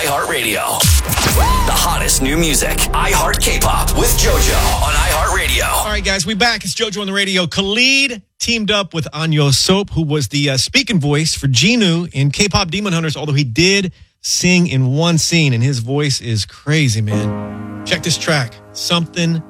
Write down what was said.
iHeartRadio. The hottest new music. iHeart K-Pop with JoJo on iHeartRadio. All right, guys, we back. It's JoJo on the radio. Khalid teamed up with Anyo Soap, who was the speaking voice for Genu in K-Pop Demon Hunters, although he did sing in one scene, and his voice is crazy, man. Check this track, Something